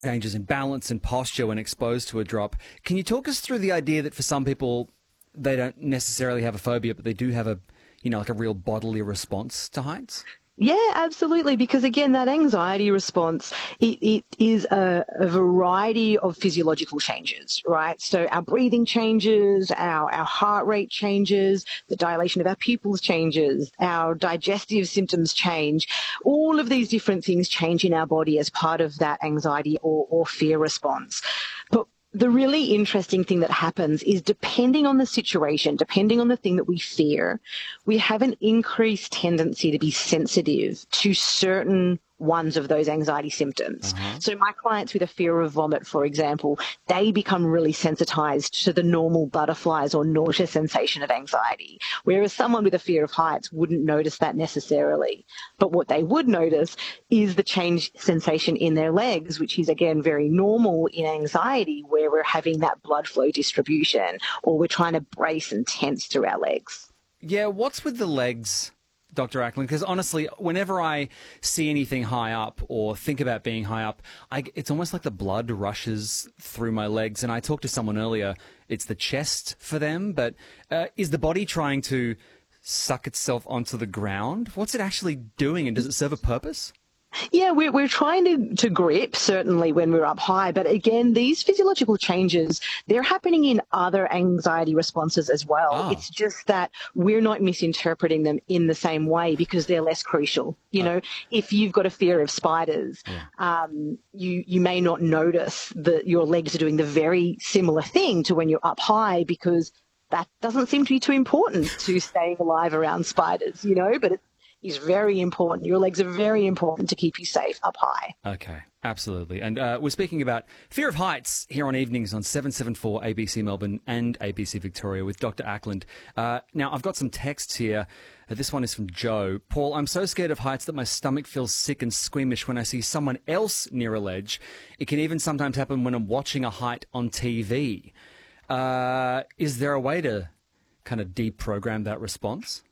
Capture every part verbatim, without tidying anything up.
changes in balance and posture when exposed to a drop. Can you talk us through the idea that for some people, they don't necessarily have a phobia, but they do have a, you know, like a real bodily response to heights? Yeah, absolutely. Because again, that anxiety response, it, it is a, a variety of physiological changes, right? So our breathing changes, our, our heart rate changes, the dilation of our pupils changes, our digestive symptoms change. All of these different things change in our body as part of that anxiety or, or fear response. But the really interesting thing that happens is depending on the situation, depending on the thing that we fear, we have an increased tendency to be sensitive to certain ones of those anxiety symptoms. Uh-huh. So my clients with a fear of vomit, for example, they become really sensitized to the normal butterflies or nausea sensation of anxiety, whereas someone with a fear of heights wouldn't notice that necessarily. But what they would notice is the change sensation in their legs, which is, again, very normal in anxiety, where we're having that blood flow distribution or we're trying to brace and tense through our legs. Yeah, what's with the legs, Doctor Ackland? Because honestly, whenever I see anything high up or think about being high up, I, it's almost like the blood rushes through my legs. And I talked to someone earlier, it's the chest for them, but uh, is the body trying to suck itself onto the ground? What's it actually doing, and does it serve a purpose? Yeah, we're, we're trying to, to grip, certainly, when we're up high. But again, these physiological changes, they're happening in other anxiety responses as well. Oh. It's just that we're not misinterpreting them in the same way because they're less crucial. You Oh. know, if you've got a fear of spiders, Yeah. um, you, you may not notice that your legs are doing the very similar thing to when you're up high, because that doesn't seem to be too important to staying alive around spiders, you know, but it is very important. Your legs are very important to keep you safe up high. Okay, absolutely. And uh, we're speaking about fear of heights here on Evenings on seven seventy-four A B C Melbourne and A B C Victoria with Doctor Ackland. Uh, now, I've got some texts here. Uh, this one is from Joe. Paul, I'm so scared of heights that my stomach feels sick and squeamish when I see someone else near a ledge. It can even sometimes happen when I'm watching a height on T V. Uh, is there a way to kind of deprogram that response?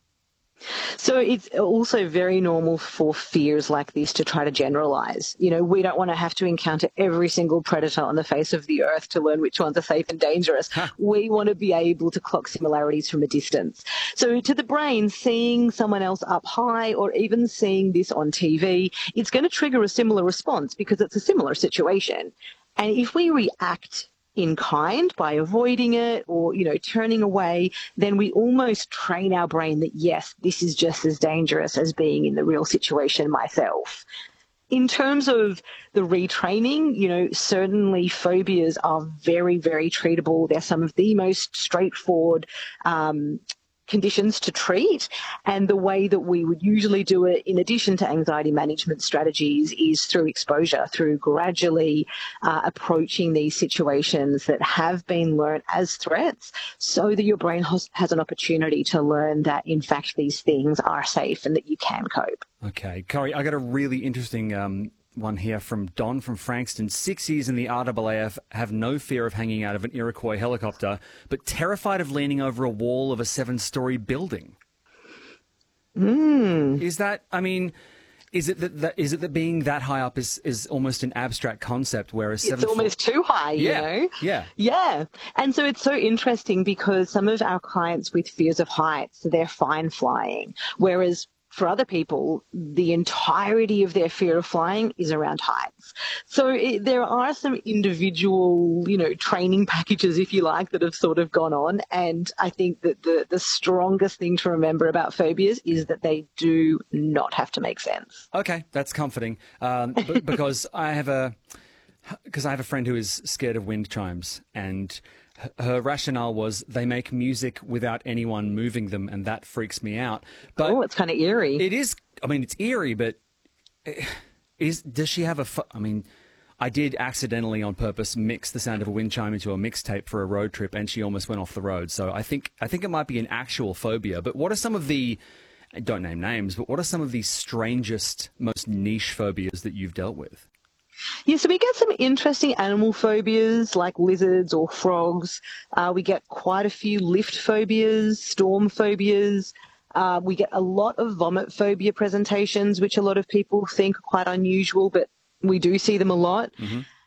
So it's also very normal for fears like this to try to generalize. You know, we don't want to have to encounter every single predator on the face of the earth to learn which ones are safe and dangerous. Huh. We want to be able to clock similarities from a distance. So to the brain, seeing someone else up high or even seeing this on T V, it's going to trigger a similar response because it's a similar situation. And if we react in kind by avoiding it or, you know, turning away, then we almost train our brain that, yes, this is just as dangerous as being in the real situation myself. In terms of the retraining, you know, certainly phobias are very, very treatable. They're some of the most straightforward um, conditions to treat. And the way that we would usually do it, in addition to anxiety management strategies, is through exposure, through gradually uh, approaching these situations that have been learnt as threats so that your brain has, has an opportunity to learn that, in fact, these things are safe and that you can cope. Okay, Corey, I got a really interesting um, one here from Don from Frankston. Six years in the R A A F, have no fear of hanging out of an Iroquois helicopter, but terrified of leaning over a wall of a seven-story building. Mm. Is that, I mean, is it that, that is it that being that high up is, is almost an abstract concept, whereas It's seven almost too high, you yeah, know? yeah, Yeah. And so it's so interesting because some of our clients with fears of heights, they're fine flying, whereas for other people, the entirety of their fear of flying is around heights. So it, there are some individual, you know, training packages, if you like, that have sort of gone on. And I think that the, the strongest thing to remember about phobias is that they do not have to make sense. Okay, that's comforting. Um, b- because I have a because I have a friend who is scared of wind chimes, and h- her rationale was they make music without anyone moving them, and that freaks me out. But Oh, it's kind of eerie. it is. I mean, it's eerie, but is does she have a? Pho- I mean, I did accidentally, on purpose, mix the sound of a wind chime into a mixtape for a road trip, and she almost went off the road. So I think I think it might be an actual phobia. But what are some of the? Don't name names, but what are some of the strangest, most niche phobias that you've dealt with? Yeah, so we get some interesting animal phobias like lizards or frogs. Uh, we get quite a few lift phobias, storm phobias. Uh, we get a lot of vomit phobia presentations, which a lot of people think are quite unusual, but we do see them a lot. Mm-hmm.